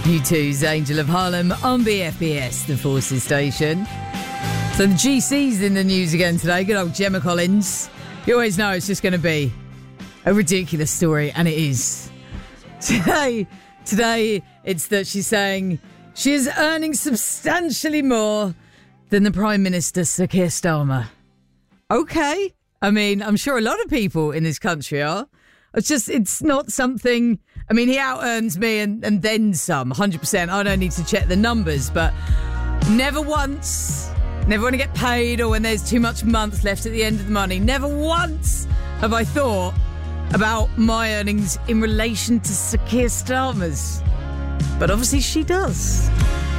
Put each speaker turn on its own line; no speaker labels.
U2's Angel of Harlem on BFBS, the Forces station. So the GC's in the news again today. Good old Gemma Collins. You always know it's just going to be a ridiculous story, and it is. Today, it's that she's saying she is earning substantially more than the Prime Minister, Sir Keir Starmer. Okay. I mean, I'm sure a lot of people in this country are. It's not something... I mean, he out-earns me and then some, 100%. I don't need to check the numbers, but never once, never want to get paid or when there's too much month left at the end of the money, never once have I thought about my earnings in relation to Sir Keir Starmer's. But obviously she does.